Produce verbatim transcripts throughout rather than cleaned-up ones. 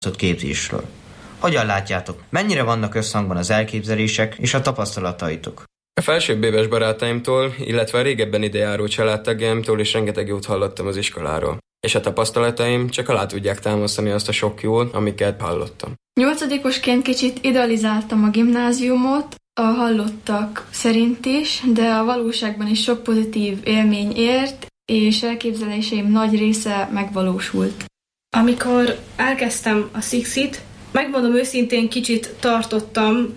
képzésről. Hogyan látjátok, mennyire vannak összhangban az elképzelések és a tapasztalataitok? A felsőbb éves barátaimtól, illetve a régebben idejáró családtagjaimtól is rengeteg jót hallottam az iskoláról. És a tapasztalataim csak alá tudják támasztani azt a sok jót, amiket hallottam. Nyolcadikosként kicsit idealizáltam a gimnáziumot, a hallottak szerint is, de a valóságban is sok pozitív élmény ért, és elképzeléseim nagy része megvalósult. Amikor elkezdtem a Sixit, megmondom őszintén, kicsit tartottam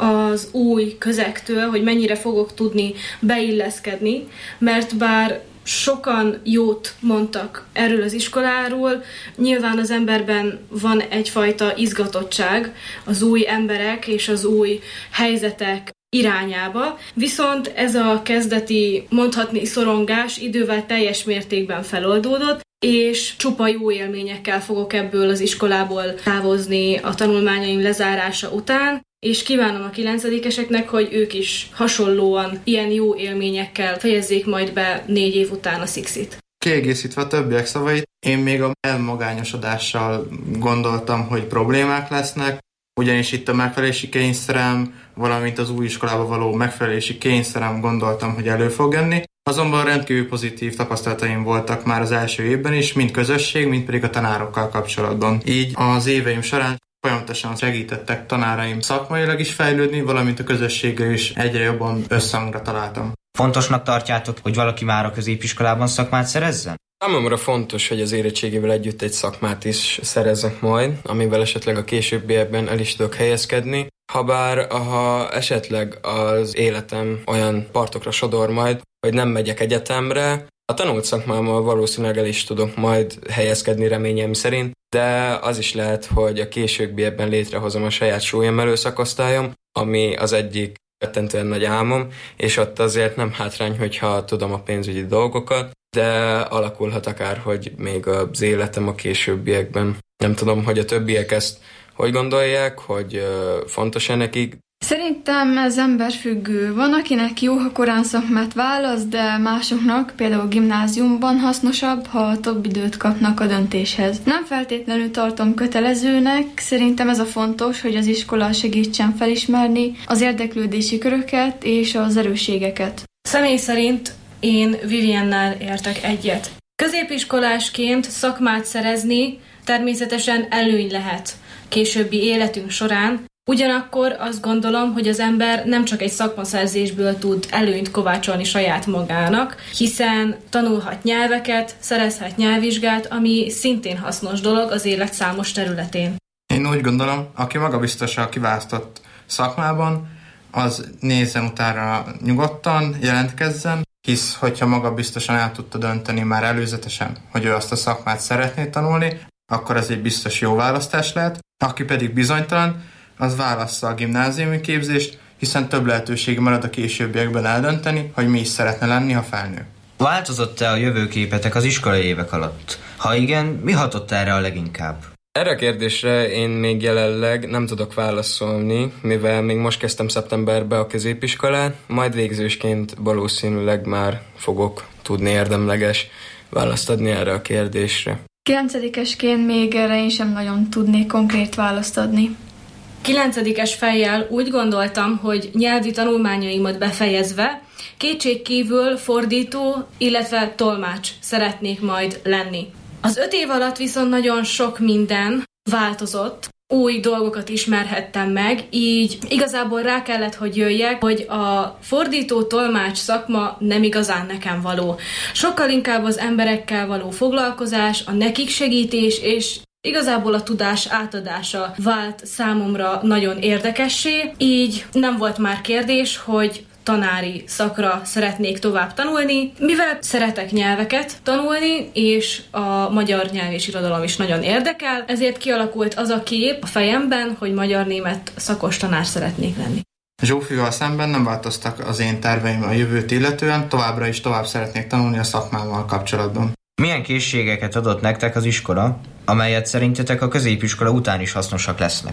az új közegtől, hogy mennyire fogok tudni beilleszkedni, mert bár sokan jót mondtak erről az iskoláról, nyilván az emberben van egyfajta izgatottság az új emberek és az új helyzetek irányába, viszont ez a kezdeti, mondhatni szorongás idővel teljes mértékben feloldódott, és csupa jó élményekkel fogok ebből az iskolából távozni a tanulmányaim lezárása után, és kívánom a kilencedikeseknek, hogy ők is hasonlóan ilyen jó élményekkel fejezzék majd be négy év után a Sixit. Kiegészítve a többiek szavait, én még a elmagányosodással gondoltam, hogy problémák lesznek, ugyanis itt a megfelelési kényszerem, valamint az új iskolába való megfelelési kényszerem gondoltam, hogy elő fog jönni. Azonban rendkívül pozitív tapasztalataim voltak már az első évben is, mind közösség, mind pedig a tanárokkal kapcsolatban. Így az éveim során folyamatosan segítettek tanáraim szakmailag is fejlődni, valamint a közösséggel is egyre jobban összhangra találtam. Fontosnak tartjátok, hogy valaki már a középiskolában szakmát szerezzen? Számomra fontos, hogy az érettségével együtt egy szakmát is szerezzek majd, amivel esetleg a későbbiekben el is tudok helyezkedni. Habár, ha esetleg az életem olyan partokra sodor majd, hogy nem megyek egyetemre, a tanult szakmámmal valószínűleg el is tudok majd helyezkedni reményeim szerint, de az is lehet, hogy a későbbiekben létrehozom a saját súlyemelő szakosztályom, ami az egyik rettentően nagy álmom, és ott azért nem hátrány, hogyha tudom a pénzügyi dolgokat, de alakulhat akár, hogy még az életem a későbbiekben. Nem tudom, hogy a többiek ezt hogy gondolják, hogy fontos-e nekik. Szerintem ez emberfüggő. Van, akinek jó, ha korán szakmát választ, de másoknak, például gimnáziumban hasznosabb, ha több időt kapnak a döntéshez. Nem feltétlenül tartom kötelezőnek, szerintem ez a fontos, hogy az iskola segítsen felismerni az érdeklődési köröket és az erősségeket. Személy szerint én Viviennel értek egyet. Középiskolásként szakmát szerezni természetesen előny lehet későbbi életünk során, ugyanakkor azt gondolom, hogy az ember nem csak egy szakmaszerzésből tud előnyt kovácsolni saját magának, hiszen tanulhat nyelveket, szerezhet nyelvvizsgát, ami szintén hasznos dolog az élet számos területén. Én úgy gondolom, aki magabiztosan kiválasztott szakmában, az nézzen utána nyugodtan, jelentkezzen, hisz hogyha magabiztosan el tudta dönteni már előzetesen, hogy ő azt a szakmát szeretné tanulni, akkor ez egy biztos jó választás lehet. Aki pedig bizonytalan, az válassza a gimnáziumi képzést, hiszen több lehetőség marad a későbbiekben eldönteni, hogy mi is szeretne lenni, ha felnő. Változott-e a jövőképetek az iskolai évek alatt? Ha igen, mi hatott erre a leginkább? Erre a kérdésre én még jelenleg nem tudok válaszolni, mivel még most kezdtem szeptemberbe a középiskolát, majd végzősként valószínűleg már fogok tudni érdemleges választ adni erre a kérdésre. Kilencedikesként még erre én sem nagyon tudnék konkrét választ adni. Kilencedikes fejjel úgy gondoltam, hogy nyelvi tanulmányaimat befejezve kétségkívül fordító, illetve tolmács szeretnék majd lenni. Az öt év alatt viszont nagyon sok minden változott, új dolgokat ismerhettem meg, így igazából rá kellett, hogy jöjjek, hogy a fordító-tolmács szakma nem igazán nekem való. Sokkal inkább az emberekkel való foglalkozás, a nekik segítés és igazából a tudás átadása vált számomra nagyon érdekessé, így nem volt már kérdés, hogy tanári szakra szeretnék tovább tanulni, mivel szeretek nyelveket tanulni, és a magyar nyelv és irodalom is nagyon érdekel, ezért kialakult az a kép a fejemben, hogy magyar-német szakos tanár szeretnék lenni. Zsófival szemben nem változtak az én terveim a jövőt illetően, továbbra is tovább szeretnék tanulni a szakmámmal kapcsolatban. Milyen készségeket adott nektek az iskola, amelyet szerintetek a középiskola után is hasznosak lesznek?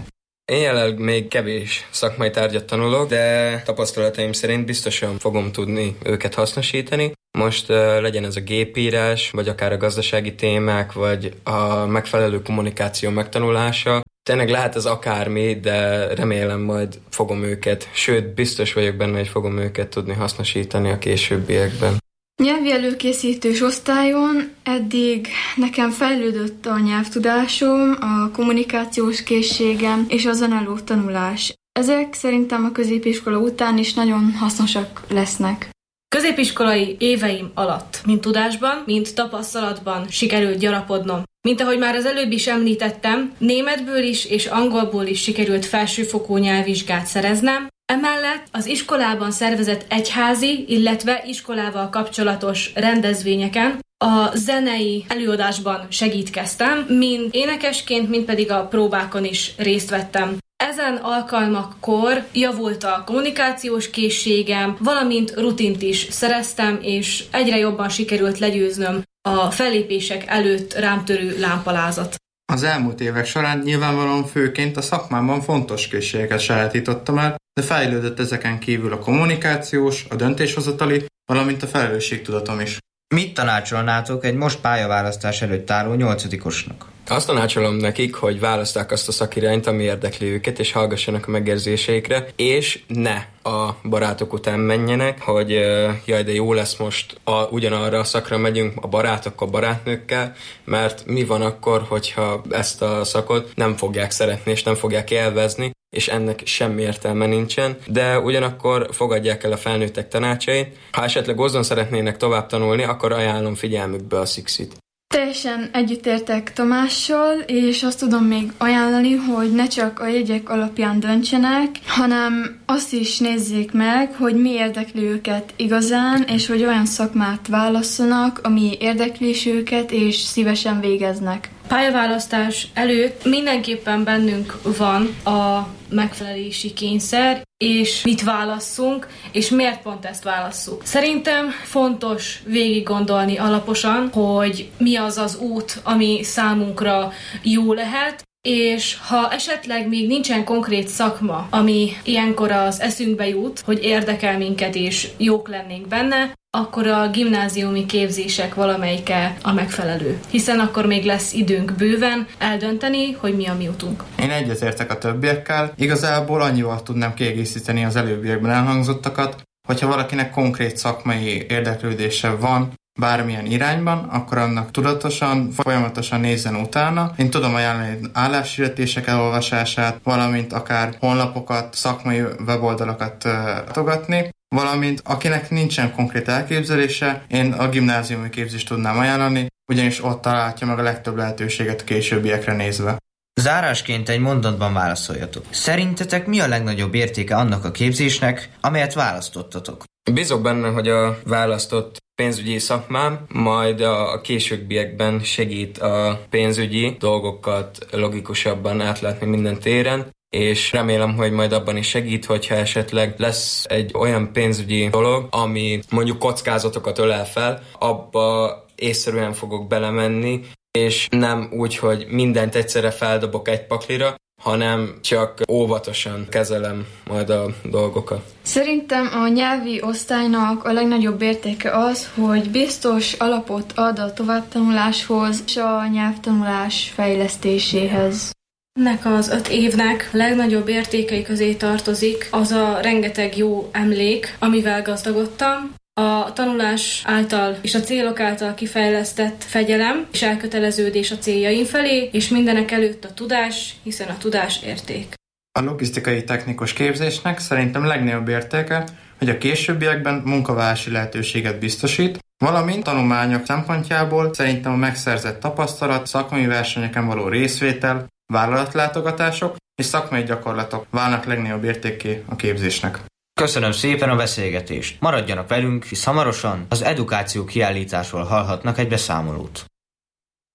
Én jelenleg még kevés szakmai tárgyat tanulok, de tapasztalataim szerint biztosan fogom tudni őket hasznosítani. Most uh, legyen ez a gépírás, vagy akár a gazdasági témák, vagy a megfelelő kommunikáció megtanulása. Tényleg lehet ez akármi, de remélem majd fogom őket, sőt biztos vagyok benne, hogy fogom őket tudni hasznosítani a későbbiekben. Nyelvi előkészítős osztályon eddig nekem fejlődött a nyelvtudásom, a kommunikációs készségem és az önálló tanulás. Ezek szerintem a középiskola után is nagyon hasznosak lesznek. Középiskolai éveim alatt, mind tudásban, mind tapasztalatban sikerült gyarapodnom. Mint ahogy már az előbb is említettem, németből is és angolból is sikerült felsőfokú nyelvvizsgát szereznem. Emellett az iskolában szervezett egyházi, illetve iskolával kapcsolatos rendezvényeken a zenei előadásban segítkeztem, mind énekesként, mind pedig a próbákon is részt vettem. Ezen alkalmakkor javult a kommunikációs készségem, valamint rutint is szereztem, és egyre jobban sikerült legyőznöm a fellépések előtt rám törő lámpalázat. Az elmúlt évek során nyilvánvalóan főként a szakmámban fontos készségeket sajátítottam el, de fejlődött ezeken kívül a kommunikációs, a döntéshozatali, valamint a felelősségtudatom is. Mit tanácsolnátok egy most pályaválasztás előtt álló nyolcadikosnak? Azt tanácsolom nekik, hogy választák azt a szakirányt, ami érdekli őket, és hallgassanak a megérzéseikre, és ne a barátok után menjenek, hogy jaj, de jó lesz most, a, ugyanarra a szakra megyünk a barátokkal, barátnőkkel, mert mi van akkor, hogyha ezt a szakot nem fogják szeretni, és nem fogják élvezni, és ennek semmi értelme nincsen, de ugyanakkor fogadják el a felnőttek tanácsait. Ha esetleg azon szeretnének tovább tanulni, akkor ajánlom figyelmükbe a Szixit. Teljesen együttértek Tamással, és azt tudom még ajánlani, hogy ne csak a jegyek alapján döntsenek, hanem azt is nézzék meg, hogy mi érdekli őket igazán, és hogy olyan szakmát válasszanak, ami érdekli is őket, és szívesen végeznek. Pályaválasztás előtt mindenképpen bennünk van a megfelelési kényszer, és mit válasszunk, és miért pont ezt válasszuk. Szerintem fontos végig gondolni alaposan, hogy mi az az út, ami számunkra jó lehet, és ha esetleg még nincsen konkrét szakma, ami ilyenkor az eszünkbe jut, hogy érdekel minket és jók lennénk benne, akkor a gimnáziumi képzések valamelyike a megfelelő. Hiszen akkor még lesz időnk bőven eldönteni, hogy mi a mi utunk. Én egyetértek a többiekkel, igazából annyival tudnám kiegészíteni az előbbiekben elhangzottakat, hogyha valakinek konkrét szakmai érdeklődése van bármilyen irányban, akkor annak tudatosan, folyamatosan nézzen utána. Én tudom ajánlani álláshirdetések elolvasását, valamint akár honlapokat, szakmai weboldalakat látogatni, valamint akinek nincsen konkrét elképzelése, én a gimnáziumi képzést tudnám ajánlani, ugyanis ott találja meg a legtöbb lehetőséget a későbbiekre nézve. Zárásként egy mondatban válaszoljatok. Szerintetek mi a legnagyobb értéke annak a képzésnek, amelyet választottatok? Bízok benne, hogy a választott pénzügyi szakmám majd a későbbiekben segít a pénzügyi dolgokat logikusabban átlátni minden téren, és remélem, hogy majd abban is segít, hogyha esetleg lesz egy olyan pénzügyi dolog, ami mondjuk kockázatokat ölel fel, abba észszerűen fogok belemenni, és nem úgy, hogy mindent egyszerre feldobok egy paklira, hanem csak óvatosan kezelem majd a dolgokat. Szerintem a nyelvi osztálynak a legnagyobb értéke az, hogy biztos alapot ad a továbbtanuláshoz és a nyelvtanulás fejlesztéséhez. Ennek az öt évnek legnagyobb értékei közé tartozik az a rengeteg jó emlék, amivel gazdagodtam, a tanulás által és a célok által kifejlesztett fegyelem és elköteleződés a céljaim felé, és mindenek előtt a tudás, hiszen a tudás érték. A logisztikai technikus képzésnek szerintem legnagyobb értéke, hogy a későbbiekben munkavállalási lehetőséget biztosít, valamint tanulmányok szempontjából szerintem a megszerzett tapasztalat, szakmai versenyeken való részvétel, vállalatlátogatások és szakmai gyakorlatok válnak legnagyobb értékké a képzésnek. Köszönöm szépen a beszélgetést. Maradjanak velünk, hisz hamarosan az edukáció kiállításról hallhatnak egy beszámolót.